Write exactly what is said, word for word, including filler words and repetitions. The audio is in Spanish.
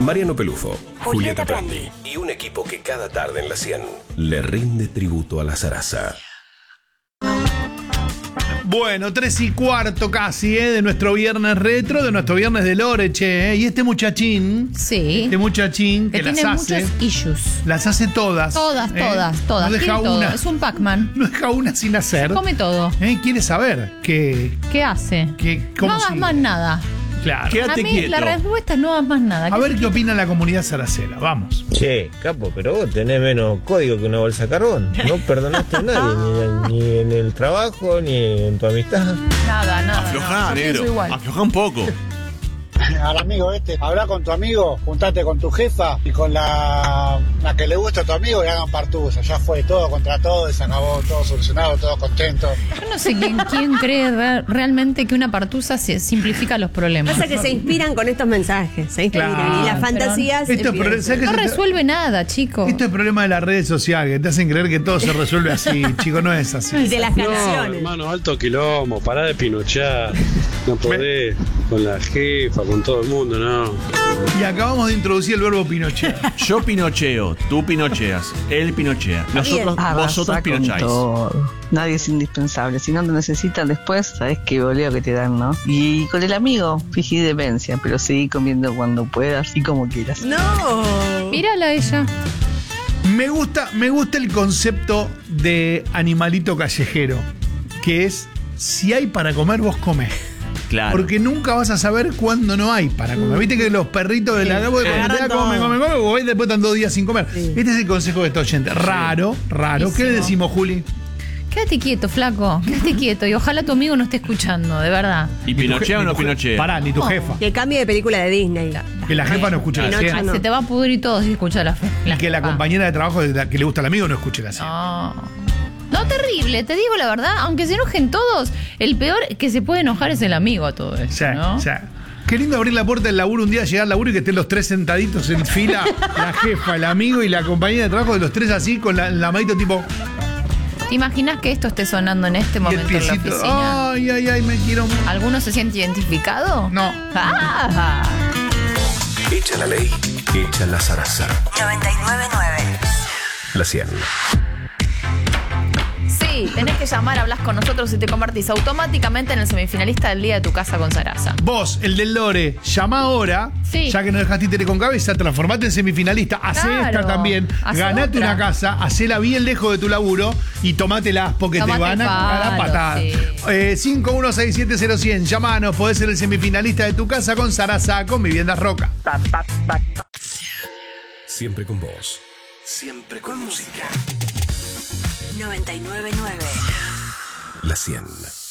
Mariano Pelufo, Julieta Prandi y un equipo que cada tarde en la cien le rinde tributo a la zaraza. Bueno, tres y cuarto casi, ¿eh? De nuestro viernes retro, de nuestro viernes de Lore, che, ¿eh? Y este muchachín, sí, este muchachín que, que las tiene hace, muchos issues. Las hace todas. Todas, ¿eh? todas, todas. No deja todo. una. Es un Pac-Man. No deja una sin hacer. Come todo. ¿Eh? Quiere saber qué, ¿Qué hace? qué, cómo no hagas sigue. más nada. Claro. Quédate a mí quieto. la respuesta es no hagas más nada. A ver qué quieto. opina la comunidad zaracera. Vamos. Che, capo, pero vos tenés menos código que una bolsa de carbón. No perdonaste a nadie, ni, ni en el trabajo, ni en tu amistad. Nada, nada. Aflojá, nada. Yo pienso negro. igual. Aflojá un poco. Al amigo este, habla con tu amigo, juntate con tu jefa y con la, la que le gusta a tu amigo y hagan partusa. Ya fue todo contra todo y se acabó, todo solucionado, todo contento. Yo no sé quién, quién cree re- realmente que una partusa se simplifica los problemas. Pasa que se inspiran con estos mensajes, se inspiran Claro. y las fantasías Esto es empiezan. pro- ¿sabes qué No se te- resuelve nada, chico. Esto es problema de las redes sociales, que te hacen creer que todo se resuelve así, chico, no es así. Y de las No, canciones. hermano, alto quilombo, pará de pinochear. No podés con la jefa, con todo el mundo, no. Y acabamos de introducir el verbo pinochear. Yo pinocheo, tú pinocheas, él pinochea. Nosotros, Arrasá vosotros con pinocháis. todo. Nadie es indispensable. Si no te necesitan después, sabes qué boleo que te dan, ¿no? Y con el amigo, fingí demencia, pero seguí comiendo cuando puedas y como quieras. No. Mírala a ella. Me gusta, me gusta el concepto de animalito callejero, que es, si hay para comer, vos comés. Claro. Porque nunca vas a saber cuándo no hay para comer. Viste que los perritos de la Sí, cama de agarran comen, todo. comen, comen, vos ves, después están dos días sin comer. Sí. Este es el consejo de esta oyente. Raro, raro. ¿Qué le Buenísimo. decimos, Juli? Quédate quieto, flaco. Quédate quieto. Y ojalá tu amigo no esté escuchando, de verdad. ¿Y Ni tu pinochea je- o no ni tu je- pinochea? Pará, ni tu No. jefa. Que cambie de película de Disney. Que la jefa no escuche la Pinocho serie. no. Se te va a pudrir todo si escuchas la fe. Y que la compañera de trabajo de la que le gusta al amigo no escuche la serie. No. No, terrible, te digo la verdad. Aunque se enojen todos, el peor que se puede enojar es el amigo a todo O esto, sea, ¿no? o sea, qué lindo abrir la puerta del laburo un día, llegar al laburo y que estén los tres sentaditos en fila, la jefa, el amigo y la compañera de trabajo de los tres así, con la, la manito tipo. ¿Te imaginas que esto esté sonando en este Y el momento en la piecito. oficina? Ay, ay, ay, me quiero. mu- ¿Alguno se siente identificado? No. Ah. Echa la ley, echa la zaraza. noventa y nueve punto nueve. La cien. Sí, tenés que llamar, hablas con nosotros y te convertís automáticamente en el semifinalista del día de tu casa con Sarasa. Vos, el del Lore, llama ahora, Sí. ya que no dejaste títere con cabeza, transformate en semifinalista, hacé Claro, esta también, hacé ganate otra. una casa, hacela bien lejos de tu laburo y tomátelas porque Tomate te van a el cagar a palo, patada. sí. Eh, cinco uno seis siete cero cien, llamanos, podés ser el semifinalista de tu casa con Sarasa, con Viviendas Roca. Siempre con vos. Siempre con música. noventa y nueve punto nueve. La cien.